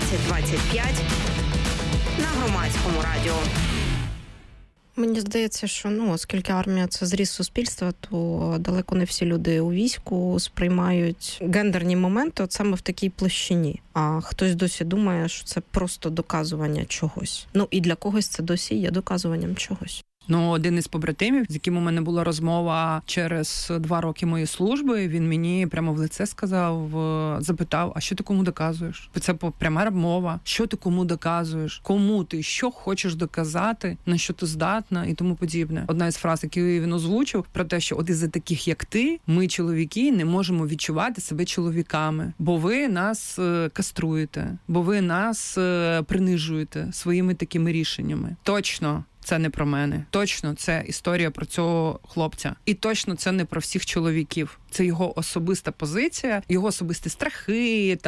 13:25 на Громадському радіо. Мені здається, що оскільки армія – це зріз суспільства, то далеко не всі люди у війську сприймають гендерні моменти от саме в такій площині. А хтось досі думає, що це просто доказування чогось. І для когось це досі є доказуванням чогось. Один із побратимів, з яким у мене була розмова через 2 роки моєї служби, він мені прямо в лице запитав, а що ти кому доказуєш? Це пряма розмова. Що ти кому доказуєш? Кому ти? Що хочеш доказати? На що ти здатна? І тому подібне. Одна із фраз, яку він озвучив, про те, що от із-за таких, як ти, ми, чоловіки, не можемо відчувати себе чоловіками. Бо ви нас каструєте, бо ви нас принижуєте своїми такими рішеннями. Точно. Це не про мене. Точно це історія про цього хлопця. І точно це не про всіх чоловіків. Це його особиста позиція, його особисті страхи,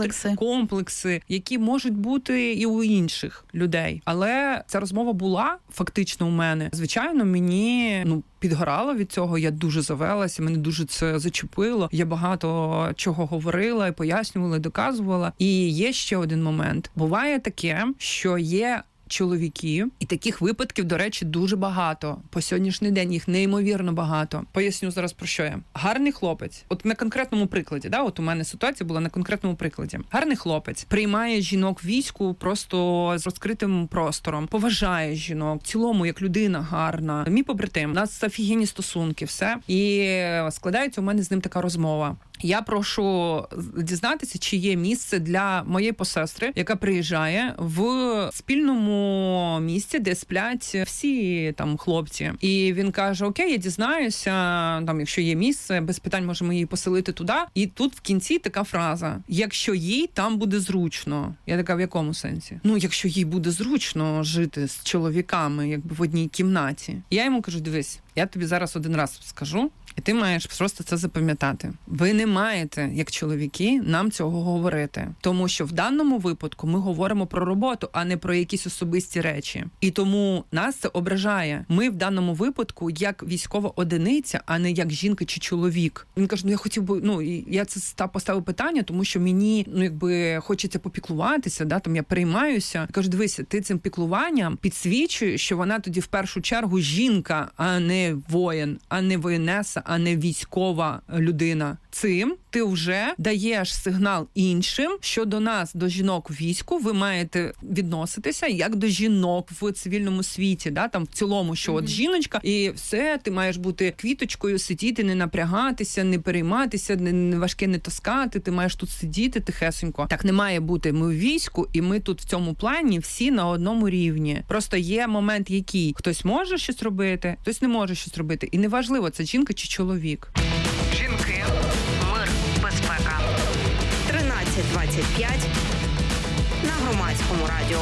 комплекси, які можуть бути і у інших людей. Але ця розмова була фактично у мене. Звичайно, мені підгорало від цього, я дуже завелася, мене дуже це зачепило. Я багато чого говорила, і пояснювала, і доказувала. І є ще один момент. Буває таке, що є чоловіки, і таких випадків, до речі, дуже багато. По сьогоднішній день їх неймовірно багато. Поясню зараз, про що я. Гарний хлопець, от на конкретному прикладі, от у мене ситуація була на конкретному прикладі. Гарний хлопець приймає жінок в війську просто з розкритим простором, поважає жінок, в цілому, як людина гарна. Мій побратим, у нас офігенні стосунки, все. І складається у мене з ним така розмова. Я прошу дізнатися, чи є місце для моєї посестри, яка приїжджає в спільному місці, де сплять всі там хлопці. І він каже: окей, я дізнаюся, якщо є місце, без питань можемо її поселити туди. І тут в кінці така фраза: якщо їй там буде зручно. Я така: в якому сенсі? Якщо їй буде зручно жити з чоловіками, в одній кімнаті. Я йому кажу: дивись, я тобі зараз один раз скажу, і ти маєш просто це запам'ятати. Ви не маєте, як чоловіки, нам цього говорити. Тому що в даному випадку ми говоримо про роботу, а не про якісь особисті речі. І тому нас це ображає. Ми в даному випадку як військова одиниця, а не як жінка чи чоловік. Він каже: я хотів би, я це поставив питання, тому що мені, хочеться попіклуватися, я переймаюся. Я кажу: дивися, ти цим піклуванням підсвічуєш, що вона тоді в першу чергу жінка, а не воїн, а не воєнеса, а не військова людина. Цим ти вже даєш сигнал іншим, що до нас, до жінок в війську, ви маєте відноситися як до жінок в цивільному світі, в цілому, що от жіночка, і все, ти маєш бути квіточкою, сидіти, не напрягатися, не перейматися, не важке не таскати, ти маєш тут сидіти тихесенько. Так не має бути. Ми в війську, і ми тут в цьому плані всі на одному рівні. Просто є момент, який хтось може щось робити, хтось не може щось робити. І неважливо, це жінка чи чоловік. Жінки, мир, безпека. 13:25 на Громадському радіо.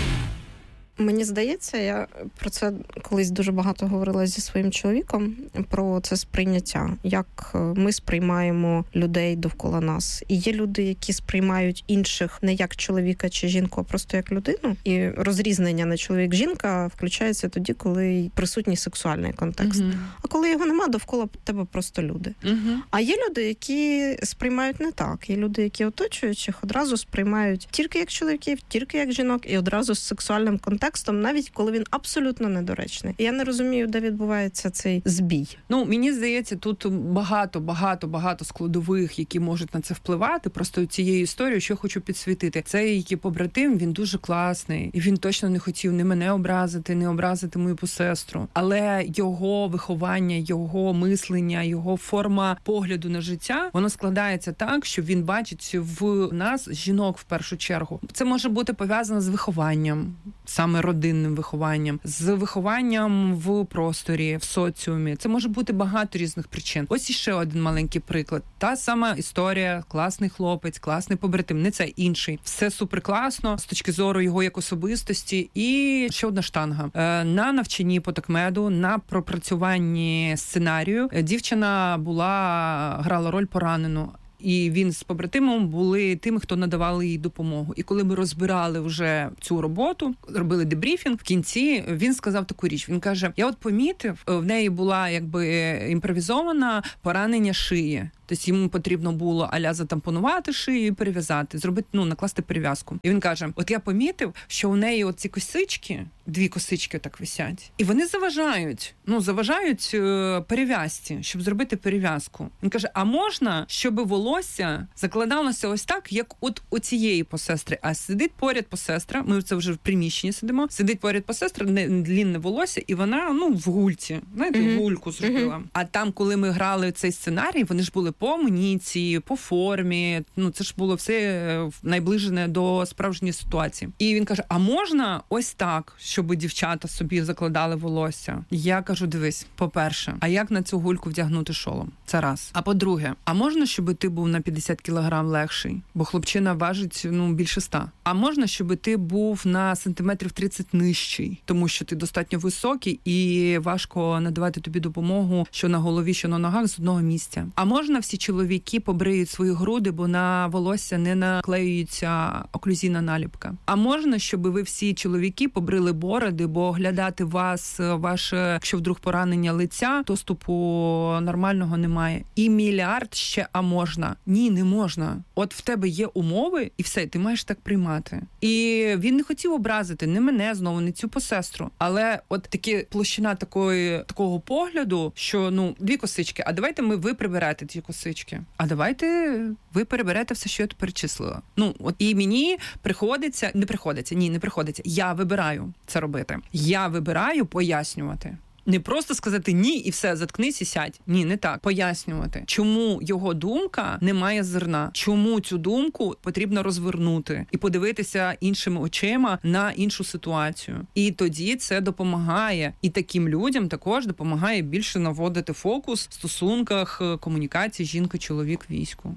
Мені здається, я про це колись дуже багато говорила зі своїм чоловіком, про це сприйняття, як ми сприймаємо людей довкола нас. І є люди, які сприймають інших не як чоловіка чи жінку, а просто як людину. І розрізнення на чоловік-жінка включається тоді, коли присутній сексуальний контекст. А коли його нема, довкола тебе просто люди. А є люди, які сприймають не так. Є люди, які оточуючих одразу сприймають тільки як чоловіків, тільки як жінок, і одразу з сексуальним контекстом, навіть коли він абсолютно недоречний. І я не розумію, де відбувається цей збій. Мені здається, тут багато складових, які можуть на це впливати. Просто цією історією, що я хочу підсвітити. Цей побратим, він дуже класний. І він точно не хотів ні мене образити, не образити мою посестру. Але його виховання, його мислення, його форма погляду на життя, воно складається так, що він бачить в нас жінок в першу чергу. Це може бути пов'язано з вихованням, саме родинним вихованням, з вихованням в просторі, в соціумі. Це може бути багато різних причин. Ось іще один маленький приклад. Та сама історія, класний хлопець, класний побратим, не це інший. Все суперкласно з точки зору його як особистості. І ще одна штанга. На навчанні по такмеду, на пропрацюванні сценарію дівчина грала роль поранену. І він з побратимом були тими, хто надавали їй допомогу. І коли ми розбирали вже цю роботу, робили дебріфінг, в кінці він сказав таку річ. Він каже: я от помітив, в неї була імпровізована поранення шиї. Тобто йому потрібно було а-ля затампонувати шию і перев'язати, зробити, накласти перев'язку. І він каже, от я помітив, що у неї оці косички, 2 косички так висять, і вони заважають перев'язці, щоб зробити перев'язку. Він каже, а можна, щоб волосся закладалося ось так, як от у цієї посестри, а сидить поряд посестра, ми це вже в приміщенні сидимо, сидить поряд посестра, длінне волосся, і вона, в гульці, знаєте, гульку зробила. А там, коли ми грали цей сценарій, вони ж були по амуніції, по формі, це ж було все найближене до справжньої ситуації. І він каже, а можна ось так, щоб дівчата собі закладали волосся? Я кажу, дивись, по-перше, а як на цю гульку вдягнути шолом? Це раз. А по-друге, а можна, щоб ти був на 50 кілограм легший? Бо хлопчина важить, більше 100. А можна, щоб ти був на сантиметрів 30 нижчий? Тому що ти достатньо високий і важко надавати тобі допомогу, що на голові, що на ногах з одного місця. А можна всі чоловіки побриють свої груди, бо на волосся не наклеюється оклюзійна наліпка? А можна, щоб ви всі чоловіки побрили бороди, бо оглядати вас, ваше, якщо вдруг поранення лиця, доступу нормального немає. І мільярд ще, а можна? Ні, не можна. От в тебе є умови, і все, ти маєш так приймати. І він не хотів образити не мене знову, не цю посестру. Але от такі площина такого погляду, що, 2 косички, а давайте ви приберете ті косички. А давайте ви переберете все, що я тут перечислила. От і мені не приходиться. Я вибираю це робити. Я вибираю пояснювати. Не просто сказати ні і все, заткнись і сядь. Ні, не так. Пояснювати, чому його думка не має зерна, чому цю думку потрібно розвернути і подивитися іншими очима на іншу ситуацію. І тоді це допомагає. І таким людям також допомагає більше наводити фокус в стосунках комунікації жінка-чоловік в війську.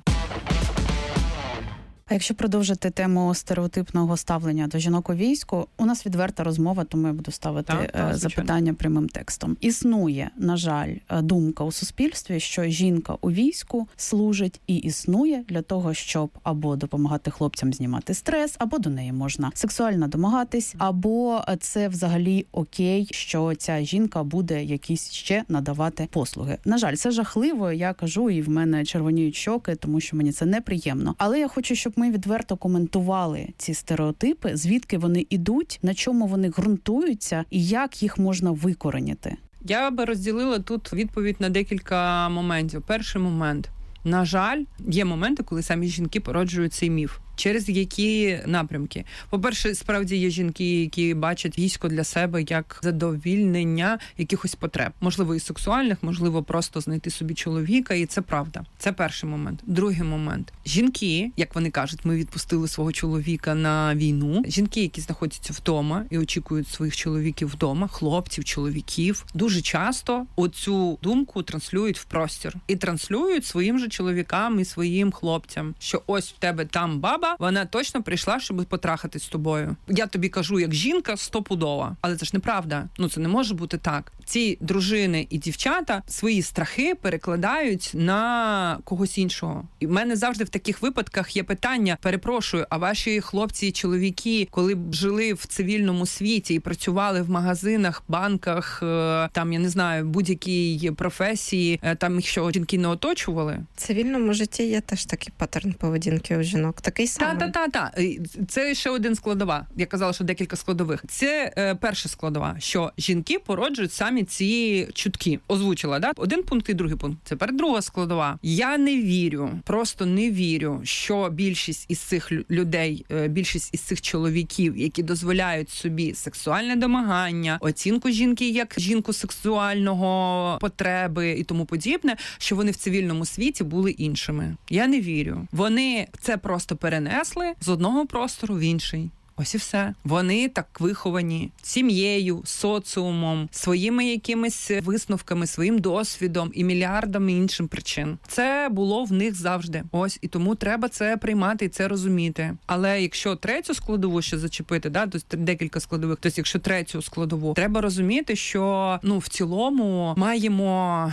А якщо продовжити тему стереотипного ставлення до жінок у війську, у нас відверта розмова, тому я буду ставити запитання прямим текстом. Існує, на жаль, думка у суспільстві, що жінка у війську служить і існує для того, щоб або допомагати хлопцям знімати стрес, або до неї можна сексуально домагатись, або це взагалі окей, що ця жінка буде якісь ще надавати послуги. На жаль, це жахливо, я кажу, і в мене червоніють щоки, тому що мені це неприємно. Але я хочу, щоб ми відверто коментували ці стереотипи, звідки вони ідуть, на чому вони ґрунтуються і як їх можна викоренити. Я би розділила тут відповідь на декілька моментів. Перший момент. На жаль, є моменти, коли самі жінки породжують цей міф. Через які напрямки? По-перше, справді є жінки, які бачать військо для себе як задовільнення якихось потреб. Можливо, і сексуальних, можливо, просто знайти собі чоловіка, і це правда. Це перший момент. Другий момент. Жінки, як вони кажуть, ми відпустили свого чоловіка на війну. Жінки, які знаходяться вдома і очікують своїх чоловіків вдома, хлопців, чоловіків, дуже часто оцю думку транслюють в простір. І транслюють своїм же чоловікам і своїм хлопцям, що ось в тебе там баба, вона точно прийшла, щоб потрахатись з тобою. Я тобі кажу, як жінка, стопудова. Але це ж неправда. Це не може бути так. Ці дружини і дівчата свої страхи перекладають на когось іншого. І в мене завжди в таких випадках є питання, перепрошую, а ваші хлопці і чоловіки, коли б жили в цивільному світі і працювали в магазинах, банках, там, я не знаю, будь-якій професії, там їх що, жінки не оточували? В цивільному житті є теж такий паттерн поведінки у жінок. Такий самий. Так. Це ще один складова. Я казала, що декілька складових. Це перша складова, що жінки породжують самі ці чутки. Озвучила, да? Один пункт і другий пункт. Тепер друга складова. Я не вірю, просто не вірю, що більшість із цих людей, більшість із цих чоловіків, які дозволяють собі сексуальне домагання, оцінку жінки як жінку сексуального потреби і тому подібне, що вони в цивільному світі були іншими. Я не вірю. Вони це просто перенесли з одного простору в інший. Ось і все. Вони так виховані сім'єю, соціумом, своїми якимись висновками, своїм досвідом і мільярдами іншим причин. Це було в них завжди. Ось, і тому треба це приймати і це розуміти. Але якщо третю складову ще зачепити, тобто декілька складових, тобто якщо третю складову, треба розуміти, що в цілому маємо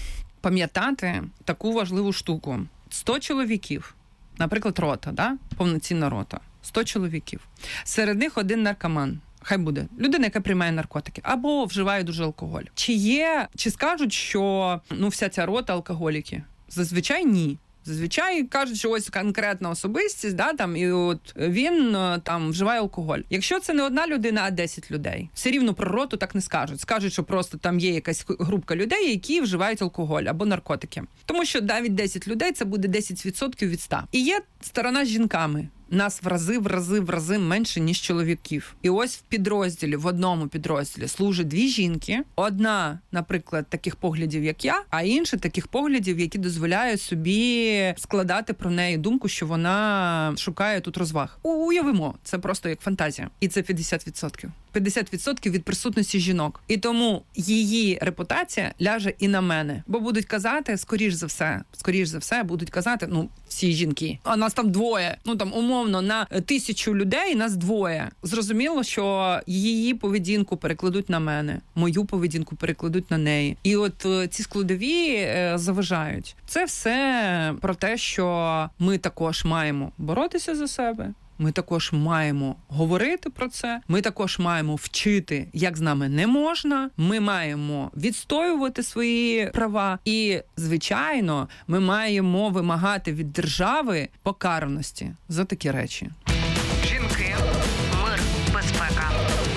пам'ятати таку важливу штуку. 100 чоловіків, наприклад, рота, повноцінна рота. 100 чоловіків. Серед них один наркоман. Хай буде. Людина, яка приймає наркотики. Або вживає дуже алкоголь. Чи скажуть, що вся ця рота алкоголіки? Зазвичай ні. Зазвичай кажуть, що ось конкретна особистість, да, там, і от він там вживає алкоголь. Якщо це не одна людина, а 10 людей, все рівно про роту так не скажуть. Скажуть, що просто там є якась групка людей, які вживають алкоголь або наркотики. Тому що навіть 10 людей – це буде 10% від 100. І є сторона з жінками. Нас в рази менше, ніж чоловіків. І ось в одному підрозділі служать 2 жінки. Одна, наприклад, таких поглядів, як я, а інша таких поглядів, які дозволяють собі складати про неї думку, що вона шукає тут розваг. Уявимо, це просто як фантазія. І це 50%. 50% від присутності жінок. І тому її репутація ляже і на мене. Бо будуть казати, скоріш за все, будуть казати, всі жінки. А нас там 2. Умовно, на 1000 людей нас 2. Зрозуміло, що її поведінку перекладуть на мене, мою поведінку перекладуть на неї. І от ці складові заважають. Це все про те, що ми також маємо боротися за себе. Ми також маємо говорити про це, ми також маємо вчити, як з нами не можна, ми маємо відстоювати свої права і, звичайно, ми маємо вимагати від держави покараності за такі речі. Жінки, мир, безпека.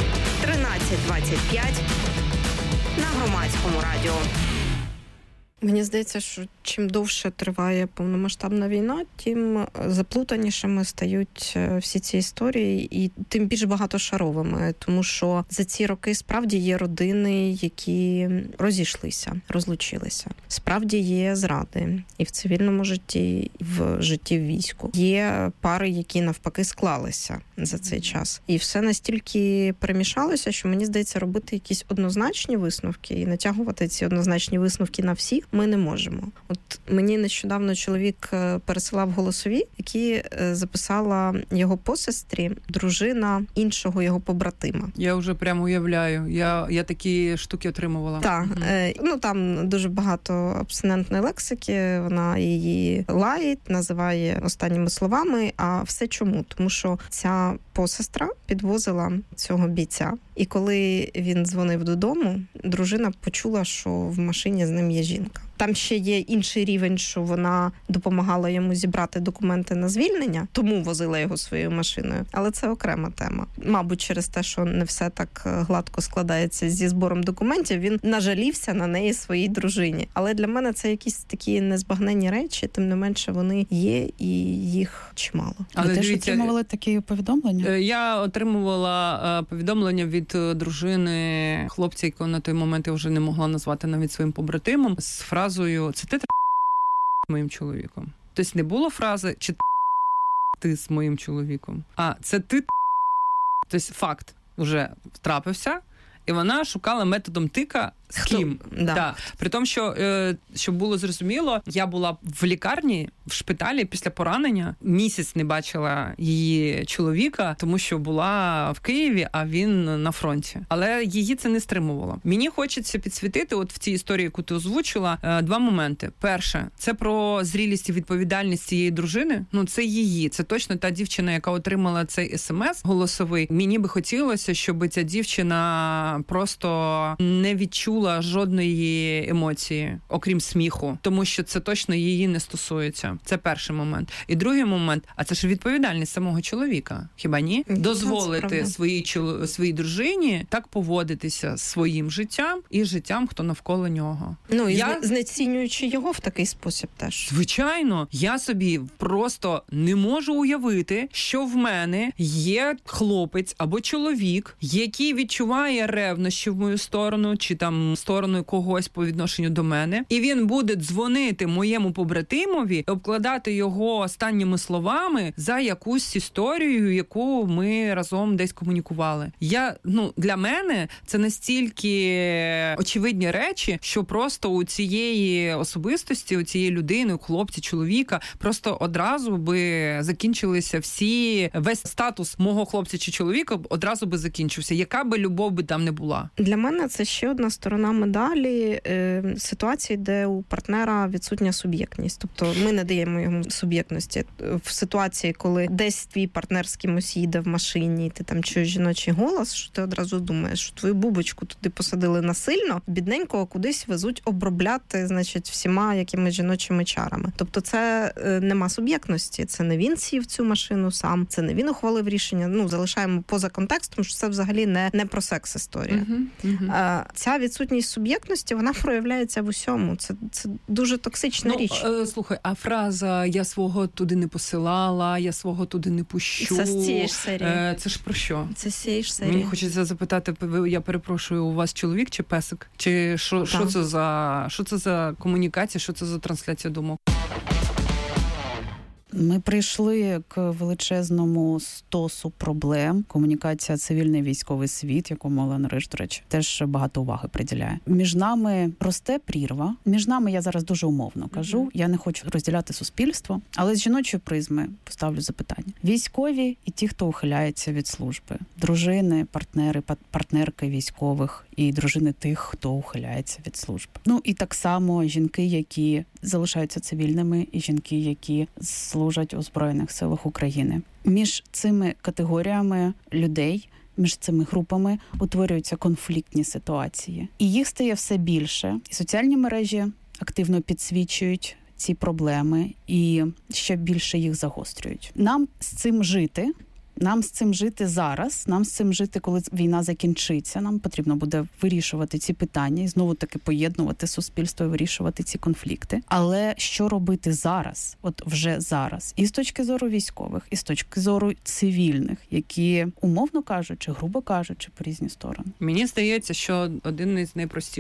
13:25 на Громадському радіо. Мені здається, що чим довше триває повномасштабна війна, тим заплутанішими стають всі ці історії і тим більш багатошаровими, тому що за ці роки справді є родини, які розлучилися. Справді є зради і в цивільному житті, і в житті в війську. Є пари, які навпаки склалися за цей час. І все настільки перемішалося, що мені здається, робити якісь однозначні висновки і натягувати ці однозначні висновки на всіх ми не можемо. От мені нещодавно чоловік пересилав голосові, які записала його посестрі, дружина іншого його побратима. Я вже прямо уявляю. Я такі штуки отримувала. Так. Там дуже багато абстинентної лексики, вона її лаїть, називає останніми словами, а все чому? Тому що ця посестра підвозила цього бійця. І коли він дзвонив додому, дружина почула, що в машині з ним є жінка. Там ще є інший рівень, що вона допомагала йому зібрати документи на звільнення, тому возила його своєю машиною. Але це окрема тема. Мабуть, через те, що не все так гладко складається зі збором документів, він нажалівся на неї своїй дружині. Але для мене це якісь такі незбагненні речі, тим не менше вони є і їх чимало. Але ви теж отримували такі повідомлення? Я отримувала повідомлення від дружини хлопця, якого на той момент я вже не могла назвати навіть своїм побратимом, з фразою «Це ти з моїм чоловіком». Тобто не було фрази «Чи ти з моїм чоловіком», а «Це ти». Тобто факт вже трапився, і вона шукала методом тика з ким. Да. При тому, що, щоб було зрозуміло, я була в лікарні, в шпиталі після поранення. Місяць не бачила її чоловіка, тому що була в Києві, а він на фронті. Але її це не стримувало. Мені хочеться підсвітити, от в цій історії, яку ти озвучила, 2 моменти. Перше, це про зрілість і відповідальність цієї дружини. Це її. Це точно та дівчина, яка отримала цей смс голосовий. Мені би хотілося, щоб ця дівчина просто не відчула жодної емоції, окрім сміху, тому що це точно її не стосується. Це перший момент. І другий момент, а це ж відповідальність самого чоловіка, хіба ні? Дозволити своїй дружині так поводитися своїм життям і життям, хто навколо нього. Знецінюючи його в такий спосіб теж. Звичайно, я собі просто не можу уявити, що в мене є хлопець або чоловік, який відчуває ревнощі в мою сторону, чи там стороною когось по відношенню до мене, і він буде дзвонити моєму побратимові, обкладати його останніми словами за якусь історію, яку ми разом десь комунікували. Для мене це настільки очевидні речі, що просто у цієї особистості, у цієї людини, у хлопця, чоловіка, просто одразу би закінчилися весь статус мого хлопця чи чоловіка одразу би закінчився, яка би любов би там не була. Для мене це ще одна сторона сторона медалі ситуації, де у партнера відсутня суб'єктність. Тобто ми не даємо йому суб'єктності. В ситуації, коли десь твій партнер з кимось їде в машині, і ти там чуєш жіночий голос, що ти одразу думаєш, що твою бубочку туди посадили насильно, бідненького кудись везуть обробляти, значить, всіма якимись жіночими чарами. Тобто це нема суб'єктності. Це не він сів в цю машину сам, це не він ухвалив рішення. Залишаємо поза контекстом, що це взагалі не про секс-історія. Ця відсутність суб'єктності, вона проявляється в усьому. Це дуже токсична річ. Слухай, а фраза «я свого туди не посилала», «я свого туди не пущу». Це з цієї ж серії. Це ж про що? Це з цієї ж серії. Мені хочеться запитати, я перепрошую, у вас чоловік чи песик? Чи що це за комунікація, що це за трансляція думок? Ми прийшли к величезному стосу проблем. Комунікація цивільний військовий світ, якому Олена Риж, до речі, теж багато уваги приділяє. Між нами росте прірва. Між нами, я зараз дуже умовно кажу, я не хочу розділяти суспільство, але з жіночої призми поставлю запитання. Військові і ті, хто ухиляється від служби. Дружини, партнери, партнерки військових і дружини тих, хто ухиляється від служби. І так само жінки, які залишаються цивільними, і жінки, які служать у Збройних силах України. Між цими категоріями людей, між цими групами утворюються конфліктні ситуації. І їх стає все більше. І соціальні мережі активно підсвічують ці проблеми і ще більше їх загострюють. Нам з цим жити зараз, нам з цим жити, коли війна закінчиться. Нам потрібно буде вирішувати ці питання і знову-таки поєднувати суспільство і вирішувати ці конфлікти. Але що робити зараз, вже зараз? І з точки зору військових, і з точки зору цивільних, які, умовно кажучи, грубо кажучи, по різні сторони. Мені здається, що один із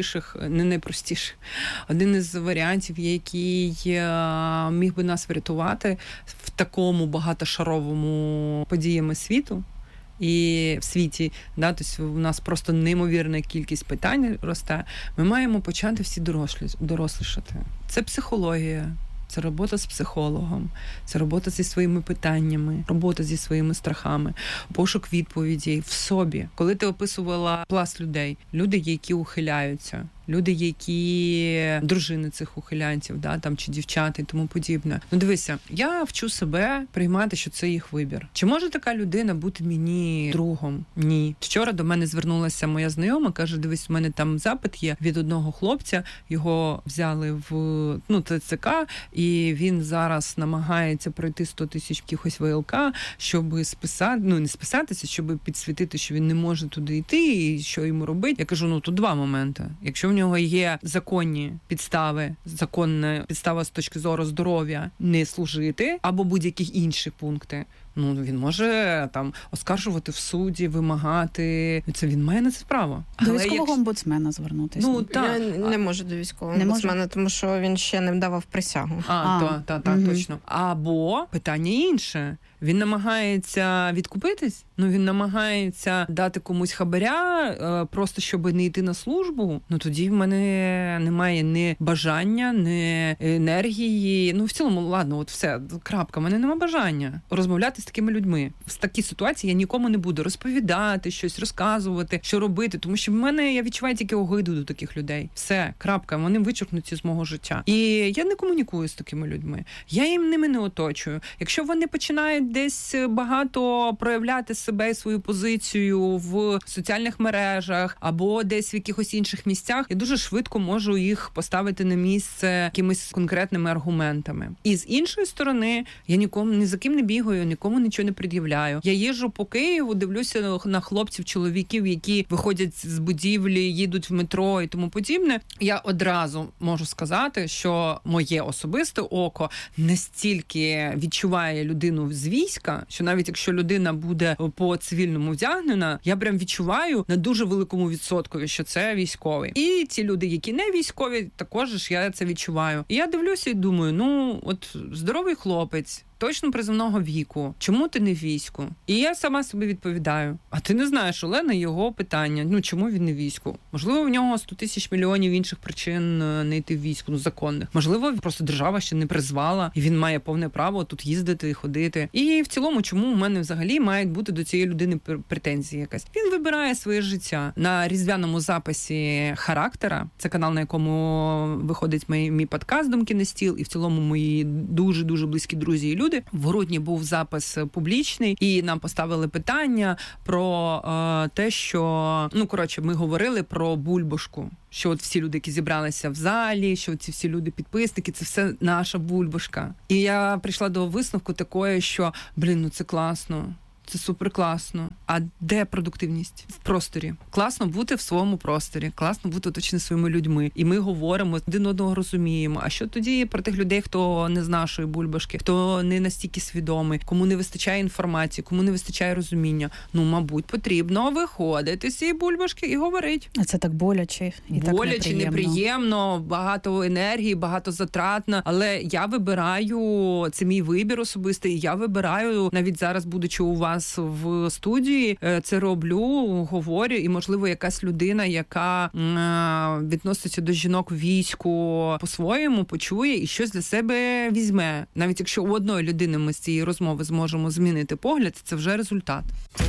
один із варіантів, який міг би нас врятувати в такому багатошаровому подіям світу і в світі, тобто у нас просто неймовірна кількість питань росте, ми маємо почати всі дорослішати. Це психологія, це робота з психологом, це робота зі своїми питаннями, робота зі своїми страхами, пошук відповідей в собі. Коли ти описувала пласт людей, люди, які ухиляються, люди, які дружини цих ухилянців, чи дівчата і тому подібне. Дивися, я вчу себе приймати, що це їх вибір. Чи може така людина бути мені другом? Ні. Вчора до мене звернулася моя знайома, каже, дивись, у мене там запит є від одного хлопця, його взяли в ТЦК, і він зараз намагається пройти 100 тисяч якихось ВЛК, щоб не списатися, щоб підсвітити, що він не може туди йти, і що йому робити. Я кажу, тут два моменти. Якщо в нього є законна підстава з точки зору здоров'я не служити, або будь-які інші пункти, він може оскаржувати в суді, вимагати. Він має на це право. До військового омбудсмена звернутися. Не може до військового омбудсмена, тому що він ще не давав присягу. Точно. Або питання інше. Він намагається відкупитись, він намагається дати комусь хабаря, просто щоб не йти на службу. Тоді в мене немає ні бажання, ні енергії. В цілому, ладно, все, крапка. В мене немає бажання розмовляти з такими людьми. В такій ситуації я нікому не буду розповідати щось, розказувати, що робити, тому що я відчуваю тільки огиду до таких людей. Все, крапка, вони вичеркнуті з мого життя. І я не комунікую з такими людьми. Я їм ними не оточую. Якщо вони починають десь багато проявляти себе і свою позицію в соціальних мережах або десь в якихось інших місцях, я дуже швидко можу їх поставити на місце якимись конкретними аргументами. І з іншої сторони, я нікому ні за ким не бігаю, нікому нічого не пред'являю. Я їжджу по Києву, дивлюся на хлопців, чоловіків, які виходять з будівлі, їдуть в метро і тому подібне. Я одразу можу сказати, що моє особисте око настільки відчуває людину з війська, що навіть якщо людина буде по цивільному вдягнена, я прям відчуваю на дуже великому відсоткові, що це військовий. І ті люди, які не військові, також я це відчуваю. І я дивлюся і думаю, здоровий хлопець, точно призовного віку. Чому ти не в війську? І я сама собі відповідаю. А ти не знаєш, Олена, його питання. Чому він не в війську? Можливо, в нього 100 тисяч мільйонів інших причин не йти в війську, законних. Можливо, просто держава ще не призвала, і він має повне право тут їздити і ходити. І в цілому, чому у мене взагалі мають бути до цієї людини претензії якась? Він вибирає своє життя. На різдвяному записі «Характера», це канал, на якому виходить мій подкаст «Думки на стіл», і в цілому мої дуже-дуже близькі друзі і люди. В грудні був запис публічний, і нам поставили питання про те, що, ми говорили про бульбашку. Що от всі люди, які зібралися в залі, що ці всі люди-підписники, це все наша бульбашка. І я прийшла до висновку такої, що, це класно. Це супер класно. А де продуктивність? В просторі. Класно бути в своєму просторі, класно бути точно своїми людьми. І ми говоримо, один одного розуміємо. А що тоді про тих людей, хто не з нашої бульбашки, хто не настільки свідомий, кому не вистачає інформації, кому не вистачає розуміння? Мабуть, потрібно виходити з цієї бульбашки і говорити. А це так боляче і боляче, так неприємно, багато енергії, багато затратно. Але я вибираю, це мій вибір особистий, я вибираю, навіть зараз, будучи у вас в студії, це роблю, говорю, і, можливо, якась людина, яка відноситься до жінок в війську по-своєму, почує і щось для себе візьме. Навіть якщо у одної людини ми з цієї розмови зможемо змінити погляд, це вже результат.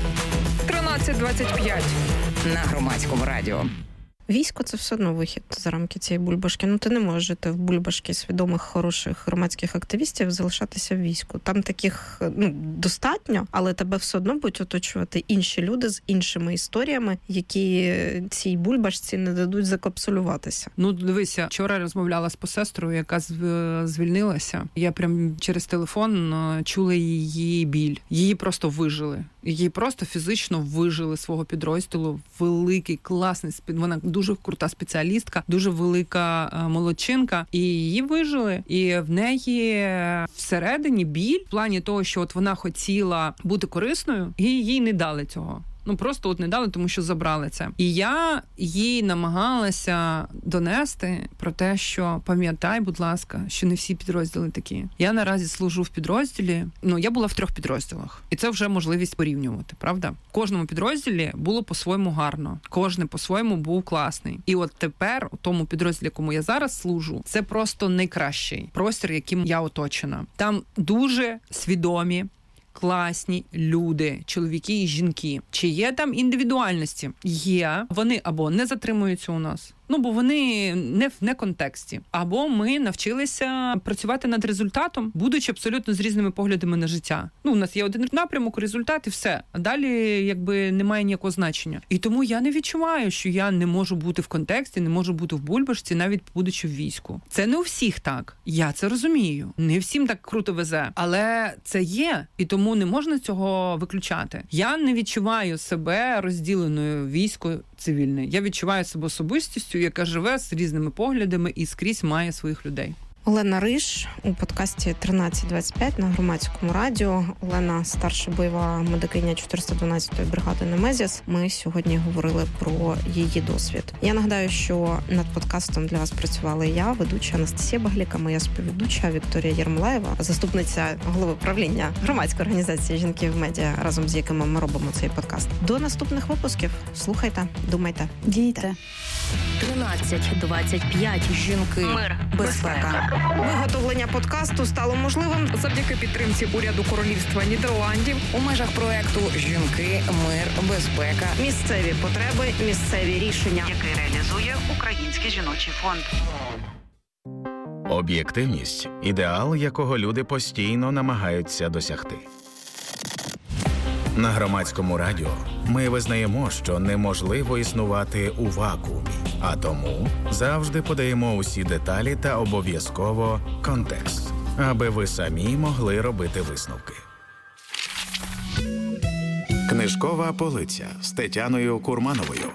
13:25 на Громадському радіо. Військо – це все одно вихід за рамки цієї бульбашки. Ти не можеш жити в бульбашці свідомих, хороших громадських активістів, залишатися в війську. Там таких достатньо, але тебе все одно будуть оточувати інші люди з іншими історіями, які цій бульбашці не дадуть закапсулюватися. Дивися, вчора розмовляла з посестрою, яка звільнилася. Я прям через телефон чула її біль. Її просто вижили. Її просто фізично вижили свого підрозділу. Великий, класний, вона дуже крута спеціалістка, дуже велика молодчинка, і її вижили. І в неї всередині біль в плані того, що от вона хотіла бути корисною, і їй не дали цього. Просто не дали, тому що забрали це. І я їй намагалася донести про те, що пам'ятай, будь ласка, що не всі підрозділи такі. Я наразі служу в підрозділі, я була в 3 підрозділах. І це вже можливість порівнювати, правда? В кожному підрозділі було по-своєму гарно. Кожен по-своєму був класний. І от тепер, у тому підрозділі, якому я зараз служу, це просто найкращий простір, яким я оточена. Там дуже свідомі, класні люди, чоловіки і жінки. Чи є там індивідуальності? Є. Вони або не затримуються у нас, бо вони не в контексті. Або ми навчилися працювати над результатом, будучи абсолютно з різними поглядами на життя. У нас є один напрямок, результат і все. А далі, немає ніякого значення. І тому я не відчуваю, що я не можу бути в контексті, не можу бути в бульбашці, навіть будучи в війську. Це не у всіх так. Я це розумію. Не всім так круто везе. Але це є. І тому не можна цього виключати. Я не відчуваю себе розділеною військо цивільне. Я відчуваю себе особистістю, яка живе з різними поглядами і скрізь має своїх людей. Олена Риж у подкасті 13:25 на Громадському радіо. Олена – старша бойова медикиня 412-ї бригади «Немезіс». Ми сьогодні говорили про її досвід. Я нагадаю, що над подкастом для вас працювала я, ведуча Анастасія Багліка, моя співведуча Вікторія Єрмолаєва, заступниця голови правління громадської організації «Жінки в медіа», разом з якими ми робимо цей подкаст. До наступних випусків. Слухайте, думайте, дійте. 13:25. Жінки. Мир. Безпека. Виготовлення подкасту стало можливим завдяки підтримці уряду Королівства Нідерландів у межах проекту «Жінки. Мир. Безпека. Місцеві потреби. Місцеві рішення», який реалізує Український жіночий фонд. Об'єктивність – ідеал, якого люди постійно намагаються досягти. На Громадському радіо ми визнаємо, що неможливо існувати у вакуумі, а тому завжди подаємо усі деталі та обов'язково контекст, аби ви самі могли робити висновки. Книжкова полиця з Тетяною Курмановою.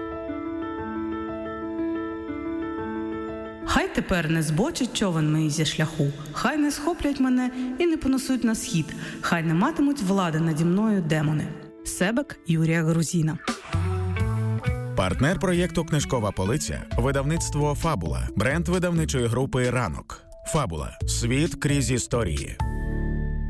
Хай тепер не збочить човен мій зі шляху, хай не схоплять мене і не понесуть на схід, хай не матимуть влади наді мною демони. Себек Юрія Грузіна. Партнер проєкту «Книжкова полиця» – видавництво «Фабула», бренд видавничої групи «Ранок». «Фабула» – світ крізь історії.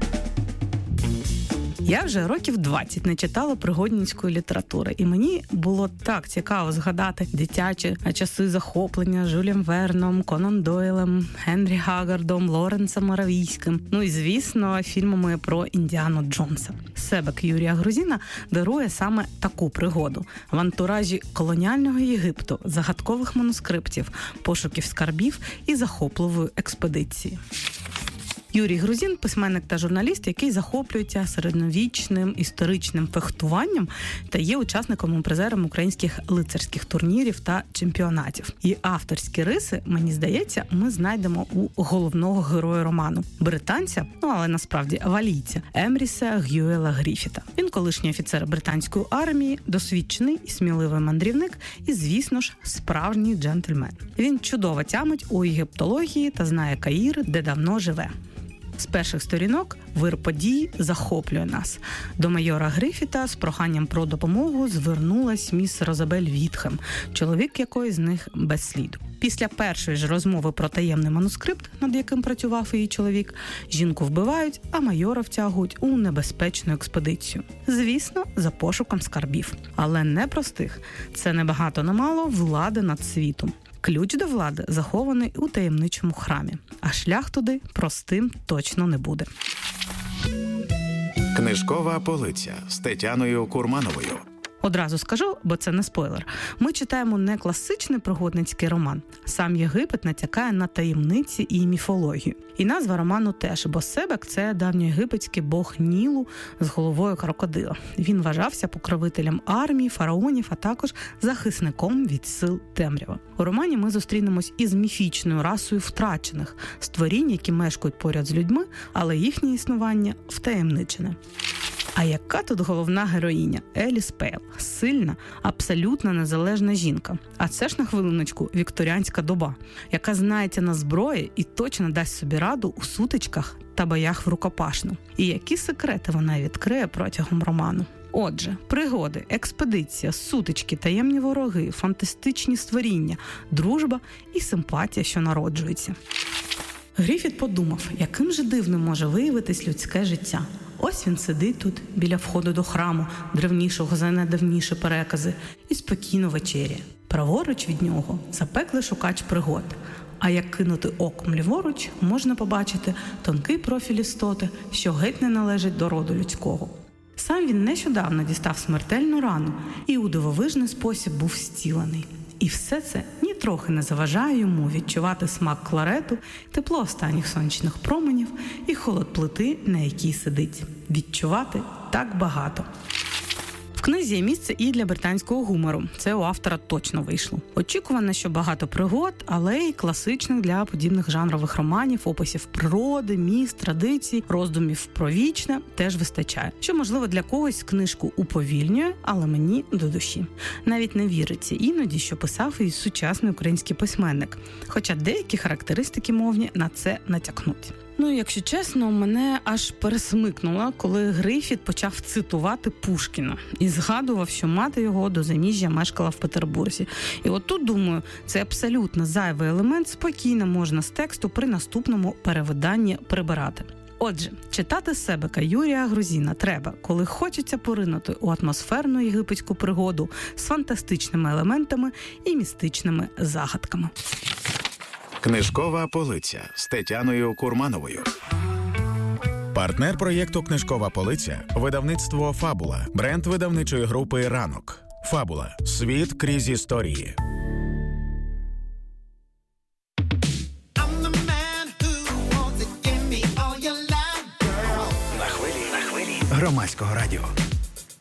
Я вже років 20 не читала пригодницької літератури, і мені було так цікаво згадати дитячі часи захоплення Жюлем Верном, Конан Дойлем, Генрі Гагардом, Лоренсом Аравійським. Ну і, звісно, фільмами про Індіану Джонса. Себек Юрія Грузіна дарує саме таку пригоду. В антуражі колоніального Єгипту, загадкових манускриптів, пошуків скарбів і захопливої експедиції. Юрій Грузін – письменник та журналіст, який захоплюється середньовічним історичним фехтуванням та є учасником і призером українських лицарських турнірів та чемпіонатів. І авторські риси, мені здається, ми знайдемо у головного героя роману – британця, але насправді валійця, Емріса Гюела Гріфіта. Він колишній офіцер британської армії, досвідчений і сміливий мандрівник і, звісно ж, справжній джентльмен. Він чудово тямить у єгиптології та знає Каїр, де давно живе. З перших сторінок вир подій захоплює нас. До майора Гріфіта з проханням про допомогу звернулась міс Розабель Вітхем, чоловік якої з них без сліду. Після першої ж розмови про таємний манускрипт, над яким працював її чоловік, жінку вбивають, а майора втягують у небезпечну експедицію. Звісно, за пошуком скарбів. Але не простих. Це не багато не мало влади над світом. Ключ до влади захований у таємничому храмі, а шлях туди простим точно не буде. Книжкова полиця з Тетяною Курмановою. Одразу скажу, бо це не спойлер. Ми читаємо не класичний пригодницький роман. Сам Єгипет натякає на таємниці і міфологію. І назва роману теж, бо Себек – це давньоєгипетський бог Нілу з головою крокодила. Він вважався покровителем армії, фараонів, а також захисником від сил темрява. У романі ми зустрінемось із міфічною расою втрачених, створінь, які мешкають поряд з людьми, але їхнє існування втаємничене. А яка тут головна героїня? Еліс Пейл. Сильна, абсолютно незалежна жінка. А це ж на хвилиночку вікторіанська доба, яка знається на зброї і точно дасть собі раду у сутичках та боях в рукопашну. І які секрети вона відкриє протягом роману. Отже, пригоди, експедиція, сутички, таємні вороги, фантастичні створіння, дружба і симпатія, що народжується. Гріфіт подумав, яким же дивним може виявитись людське життя. Ось він сидить тут, біля входу до храму, древнішого за найдавніші перекази, і спокійно вечеряє. Праворуч від нього запеклий шукач пригод. А як кинути оком ліворуч, можна побачити тонкий профіль істоти, що геть не належить до роду людського. Сам він нещодавно дістав смертельну рану і у дивовижний спосіб був зцілений. І все це нітрохи не заважає йому відчувати смак кларету, тепло останніх сонячних променів і холод плити, на якій сидить. Відчувати так багато. В книзі є місце і для британського гумору. Це у автора точно вийшло. Очікувано, що багато пригод, але й класичних для подібних жанрових романів, описів природи, міст, традицій, роздумів про вічне теж вистачає. Що, можливо, для когось книжку уповільнює, але мені до душі. Навіть не віриться іноді, що писав і сучасний український письменник. Хоча деякі характеристики мовні на це натякнуть. Ну, якщо чесно, мене аж пересмикнуло, коли Гріфіт почав цитувати Пушкіна і згадував, що мати його до заміжжя мешкала в Петербурзі. І от тут, думаю, це абсолютно зайвий елемент, спокійно можна з тексту при наступному перевиданні прибирати. Отже, читати Себека Юрія Грузіна треба, коли хочеться поринути у атмосферну єгипетську пригоду з фантастичними елементами і містичними загадками. Книжкова полиця з Тетяною Курмановою. Партнер проєкту «Книжкова полиця» – видавництво «Фабула», бренд видавничої групи «Ранок». «Фабула» – світ крізь історії. На хвилі громадського радіо.